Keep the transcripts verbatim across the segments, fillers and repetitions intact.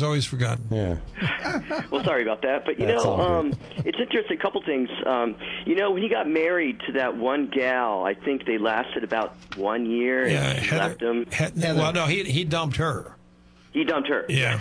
is always forgotten. Yeah. Well, sorry about that. But, you That's know, all um, it's interesting, a couple things. Um, you know, when he got married to that one gal, I think they lasted about one year. Yeah, and she Heather, left him. Heather. Well, no, he he dumped her. He dumped her. Yeah.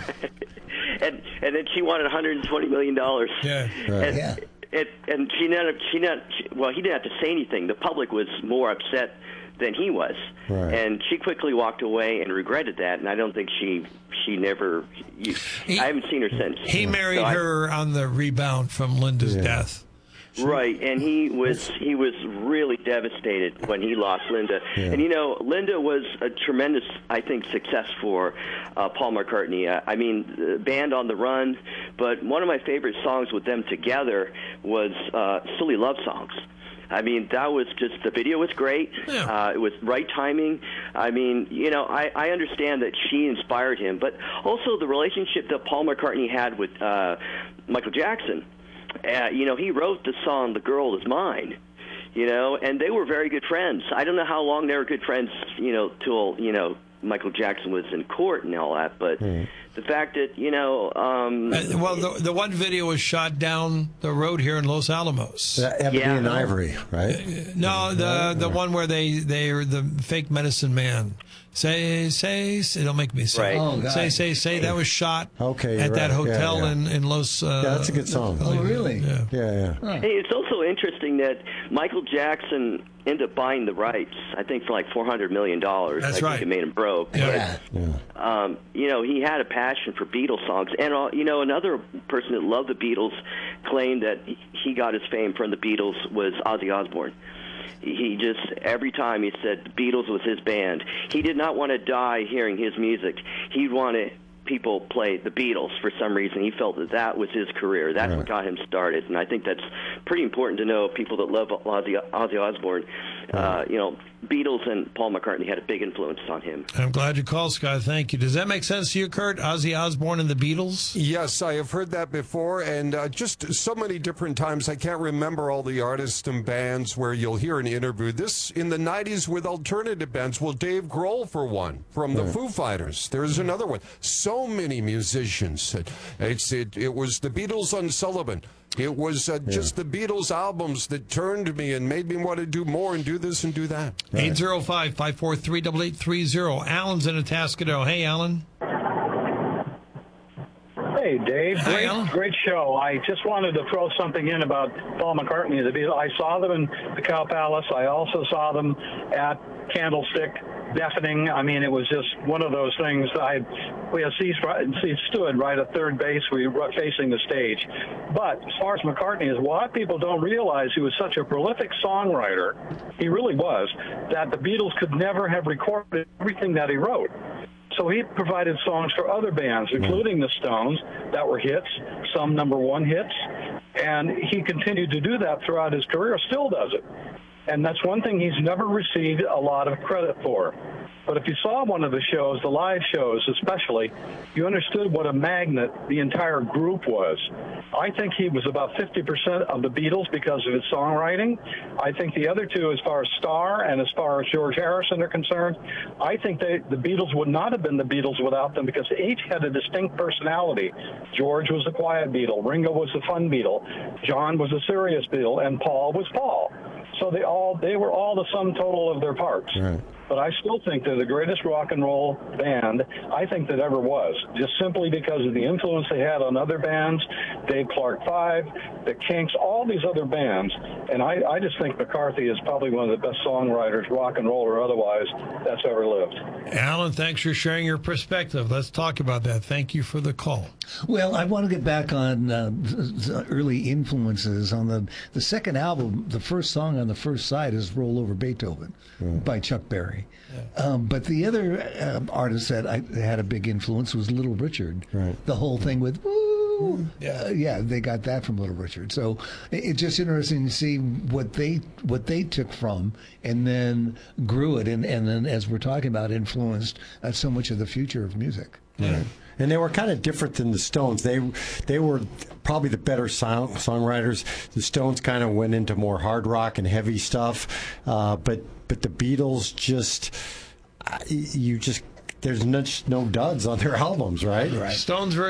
and and then she wanted one hundred twenty million dollars. Yeah. Right. And, Yeah. It, and she not she not she, well he didn't have to say anything. The public was more upset than he was, Right. and she quickly walked away and regretted that. And I don't think she she never. You, He- I haven't seen her since. He married So I- her on the rebound from Linda's Yeah. death. Right, and he was he was really devastated when he lost Linda. Yeah. And you know, Linda was a tremendous, I think, success for uh, Paul McCartney. Uh, I mean, the band on the run, but one of my favorite songs with them together was uh, "Silly Love Songs." I mean, that was just, the video was great. Yeah. Uh, it was right timing. I mean, you know, I, I understand that she inspired him, but also the relationship that Paul McCartney had with uh, Michael Jackson. Uh, you know, he wrote the song "The Girl Is Mine," you know, and they were very good friends. I don't know how long they were good friends, you know, till, you know, Michael Jackson was in court and all that, but Mm. the fact that, you know... Um, Uh, well, the, the one video was shot down the road here in Los Alamos. Uh, Ebony Yeah. and Ivory, right? No, the the one where they they are the fake medicine man. Say say say. It'll make me say. Right. Oh, God. Say say say. That was shot. Okay, at you're that right. hotel Yeah, yeah. in in Los. Uh, Yeah, that's a good song. Oh, really? Yeah. Yeah, yeah. Hey, it's also interesting that Michael Jackson ended up buying the rights, I think, for like four hundred million dollars. That's I right. think it made him broke. Yeah. Yeah. But, um, you know, he had a passion for Beatles songs. And, uh, you know, another person that loved the Beatles claimed that he got his fame from the Beatles was Ozzy Osbourne. He just, every time he said the Beatles was his band. He did not want to die hearing his music. He wanted people play the Beatles for some reason. He felt that that was his career. That's Right. what got him started. And I think that's pretty important to know. People that love Ozzy, Ozzy Osbourne, uh, you know, Beatles and Paul McCartney had a big influence on him. I'm glad you called, Scott. Thank you. Does that make sense to you, Kurt? Ozzy Osbourne and the Beatles? Yes, I have heard that before, and uh, just so many different times. I can't remember all the artists and bands where you'll hear an interview. This in the nineties with alternative bands. Well, Dave Grohl, for one, from the Foo Fighters. There's another one. So many musicians. It, it's, it, it was the Beatles on Sullivan. It was uh, just the Beatles albums that turned me and made me want to do more and do this and do that. eight zero five, five four three, eight eight three zero. Alan's in Atascadero. Hey, Alan. Hey, Dave. Hi, Great, Alan. great show. I just wanted to throw something in about Paul McCartney and the Beatles. I saw them in the Cow Palace. I also saw them at Candlestick. Deafening. I mean, it was just one of those things. I we had seats right, seats stood right at third base. We were facing the stage. But as far as McCartney is, a lot of people don't realize he was such a prolific songwriter. He really was, that the Beatles could never have recorded everything that he wrote. So he provided songs for other bands, including the Stones, that were hits, some number one hits, and he continued to do that throughout his career, still does it. And that's one thing he's never received a lot of credit for. But if you saw one of the shows, the live shows especially, you understood what a magnet the entire group was. I think he was about fifty percent of the Beatles because of his songwriting. I think the other two, as far as Starr and as far as George Harrison are concerned, I think they, the Beatles would not have been the Beatles without them because they each had a distinct personality. George was the quiet Beatle, Ringo was the fun Beatle, John was the serious Beatle, and Paul was Paul. So they all they were all the sum total of their parts. Right. But I still think they're the greatest rock and roll band I think that ever was, just simply because of the influence they had on other bands, Dave Clark Five, the Kinks, all these other bands. And I, I just think McCarthy is probably one of the best songwriters, rock and roll or otherwise, that's ever lived. Alan, thanks for sharing your perspective. Let's talk about that. Thank you for the call. Well, I want to get back on uh, the early influences. On the, the second album, the first song on the first side is Roll Over Beethoven mm. by Chuck Berry. Yeah. Um, but the other um, artist that I, had a big influence was Little Richard. Right. The whole thing with, woo, yeah. Uh, yeah, they got that from Little Richard. So it, it's just interesting to see what they what they took from and then grew it. And, and then, as we're talking about, influenced uh, so much of the future of music. Right. And they were kind of different than the Stones. They they were probably the better song, songwriters. The Stones kind of went into more hard rock and heavy stuff, uh, but but the Beatles just uh, you just there's no, no duds on their albums, right? Right. Stones versus